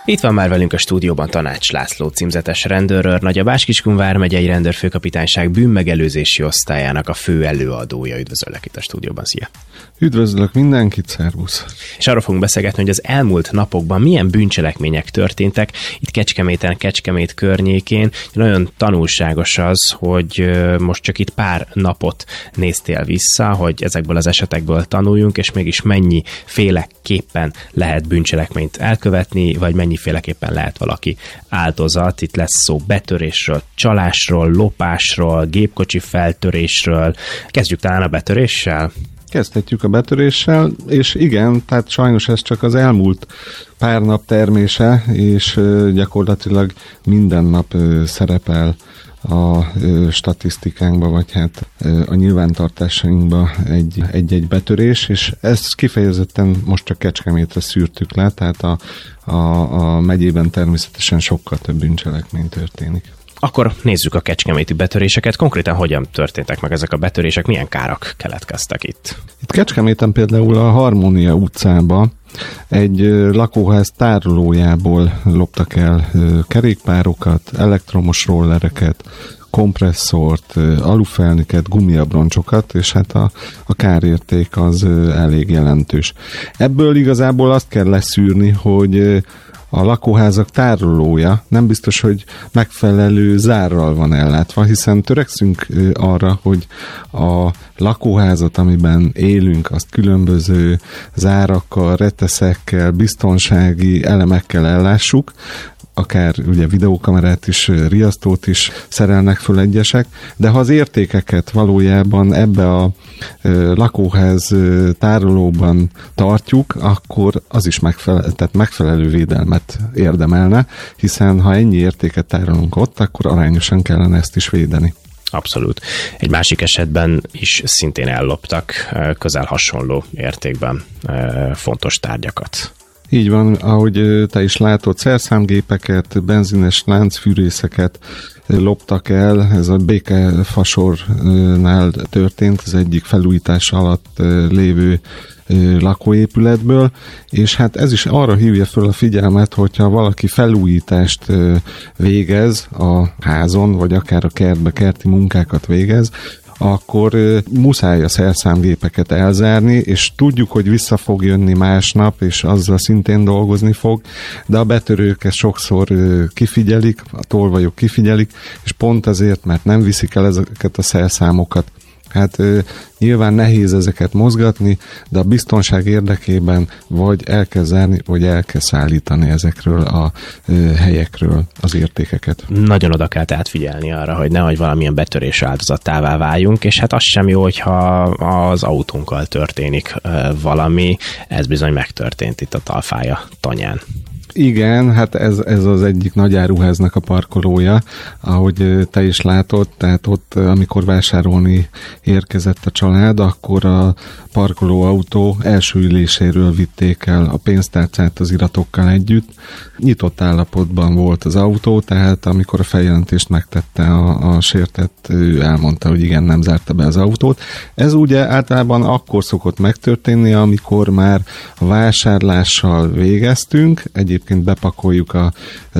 Itt van már velünk a stúdióban Tanács László címzetes rendőrőr, Nagya Bács-Kiskun vármegyei rendőrfőkapitányság bűnmegelőzési osztályának a fő előadója. Üdvözöllek itt a stúdióban, szia! Üdvözlök mindenkit, szervusz! És arról fogunk beszélgetni, hogy az elmúlt napokban milyen bűncselekmények történtek itt Kecskeméten, Kecskemét környékén. Nagyon tanulságos az, hogy most csak itt pár napot néztél vissza, hogy ezekből az esetekből tanuljunk, és mégis mennyiféleképpen lehet bűncselekményt elkövetni, vagy mennyiféleképpen lehet valaki áldozat. Itt lesz szó betörésről, csalásról, lopásról, gépkocsi feltörésről. Kezdjük talán a betöréssel? Kezdhetjük a betöréssel, és igen, tehát sajnos ez csak az elmúlt pár nap termése, és gyakorlatilag minden nap szerepel a statisztikánkba, vagy hát a nyilvántartásainkba egy betörés, és ezt kifejezetten most csak Kecskemétre szűrtük le, tehát a megyében természetesen sokkal több bűncselekmény történik. Akkor nézzük a kecskeméti betöréseket. Konkrétan hogyan történtek meg ezek a betörések, milyen kárak keletkeztek itt? Itt Kecskeméten például a Harmónia utcába egy lakóház tárolójából loptak el kerékpárokat, elektromos rollereket, kompresszort, alufelniket, gumiabroncsokat, és hát a kárérték az elég jelentős. Ebből igazából azt kell leszűrni, hogy a lakóházak tárolója nem biztos, hogy megfelelő zárral van ellátva, hiszen törekszünk arra, hogy a lakóházat, amiben élünk, azt különböző zárakkal, reteszekkel, biztonsági elemekkel ellássuk, akár ugye videókamerát is, riasztót is szerelnek föl egyesek, de ha az értékeket valójában ebbe a lakóház tárolóban tartjuk, akkor az is megfelelő védelmet érdemelne, hiszen ha ennyi értéket tárolunk ott, akkor arányosan kellene ezt is védeni. Abszolút. Egy másik esetben is szintén elloptak közel hasonló értékben fontos tárgyakat. Így van, ahogy te is látod, szerszámgépeket, benzines láncfűrészeket loptak el, ez a Békefasornál történt, az egyik felújítás alatt lévő lakóépületből, és hát ez is arra hívja föl a figyelmet, hogyha valaki felújítást végez a házon, vagy akár a kertbe kerti munkákat végez, akkor muszáj a szerszámgépeket elzárni, és tudjuk, hogy vissza fog jönni másnap, és azzal szintén dolgozni fog, de a betörők ezt sokszor kifigyelik, a tolvajok kifigyelik, és pont azért, mert nem viszik el ezeket a szerszámokat. Hát nyilván nehéz ezeket mozgatni, de a biztonság érdekében vagy el kell zárni, vagy el kell szállítani ezekről a helyekről az értékeket. Nagyon oda kell tehát figyelni arra, hogy nehogy valamilyen betörés áldozatává váljunk, és hát az sem jó, hogyha az autónkkal történik valami, ez bizony megtörtént itt a Talfálya tanyán. Igen, hát ez az egyik nagy áruháznak a parkolója, ahogy te is látod, tehát ott, amikor vásárolni érkezett a család, akkor a parkolóautó első üléséről vitték el a pénztárcát az iratokkal együtt. Nyitott állapotban volt az autó, tehát amikor a feljelentést megtette a sértett, ő elmondta, hogy igen, nem zárta be az autót. Ez ugye általában akkor szokott megtörténni, amikor már a vásárlással végeztünk, egyébként bepakoljuk a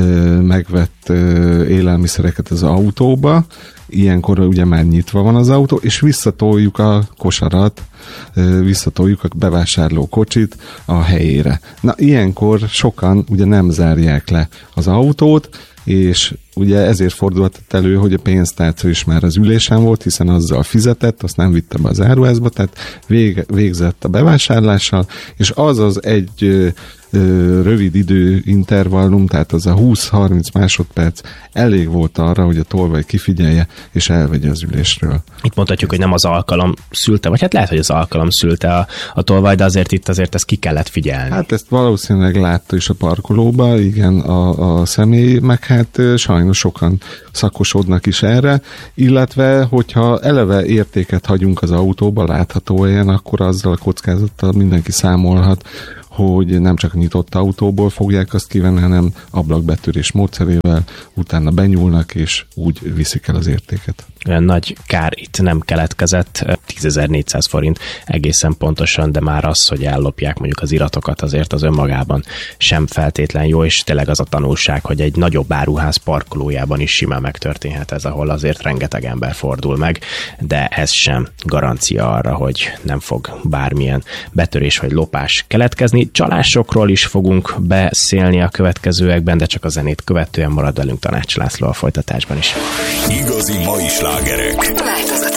megvett élelmiszereket az autóba, ilyenkor ugye már nyitva van az autó, és visszatoljuk a kosarat, visszatoljuk a bevásárló kocsit a helyére. Na, ilyenkor sokan ugye nem zárják le az autót, és ugye ezért fordulhatott elő, hogy a pénztárca is már az ülésen volt, hiszen azzal fizetett, azt nem vitte be az áruházba, tehát végzett a bevásárlással, és az egy rövid időintervallum, tehát az a 20-30 másodperc elég volt arra, hogy a tolvaj kifigyelje és elvegye az ülésről. Itt mondhatjuk, hogy nem az alkalom szülte, vagy hát lehet, hogy az alkalom szülte a tolvaj, de azért ezt ki kellett figyelni. Hát ezt valószínűleg látta is a parkolóba, igen, a személy, meg hát sajnos sokan szakosodnak is erre, illetve hogyha eleve értéket hagyunk az autóba látható helyen, akkor azzal a kockázattal mindenki számolhat, hogy nem csak nyitott autóból fogják azt kivenni, hanem ablakbetörés módszerével, utána benyúlnak, és úgy viszik el az értéket. Olyan nagy kár itt nem keletkezett, 10.400 forint egészen pontosan, de már az, hogy ellopják mondjuk az iratokat, azért az önmagában sem feltétlen jó, és tényleg az a tanulság, hogy egy nagyobb áruház parkolójában is simán megtörténhet ez, ahol azért rengeteg ember fordul meg, de ez sem garancia arra, hogy nem fog bármilyen betörés vagy lopás keletkezni. Csalásokról is fogunk beszélni a következőekben, de csak a zenét követően marad velünk Tanács László a folytatásban is. Igazi mai slágerek. Változatlan